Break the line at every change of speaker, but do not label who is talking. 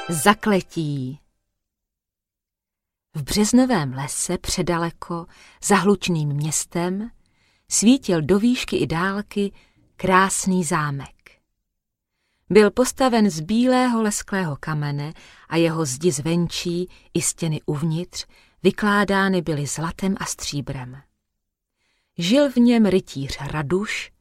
Zakletí. V březnovém lese předaleko, za hlučným městem, svítil do výšky i dálky krásný zámek. Byl postaven z bílého lesklého kamene a jeho zdi zvenčí i stěny uvnitř vykládány byly zlatem a stříbrem. Žil v něm rytíř Raduš,